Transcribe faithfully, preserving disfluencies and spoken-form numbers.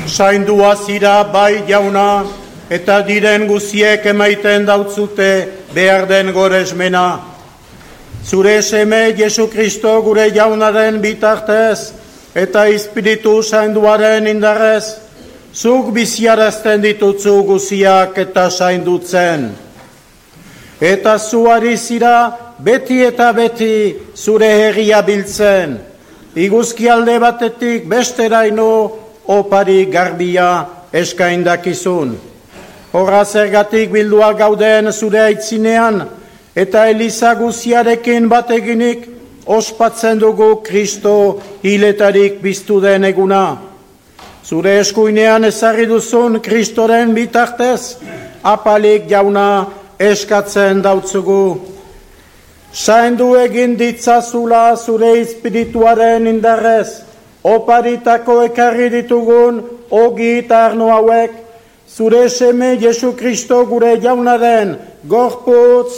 Zaindua zira bai jauna, eta diren guziek emaiten dautzute behar den goresmena. Zure seme Jesu Kristo gure jaunaren bitartez, eta Espiritu Zainduaren indarrez, zuk biziarazten ditutzu guziak eta zaindutzen. Eta zuari zira beti eta beti zure herria biltzen, iguzkialde batetik besteraino opari garbia eskaindakizun. Horra zergatik bildua gauden zure aitzinean, eta Eliza guziarekin bateginik ospatzen dugu Kristo hiletarik biztu den eguna. Zure eskuinean ezarri duzun Kristoren bitartez, apalik jauna eskatzen dautzugu. Zaindu egin ditzazula zure espirituaren indarrez, oparitako ekarri ditugun ogi eta arno hauek, zure seme Jesu Kristo gure jaunaren gorputz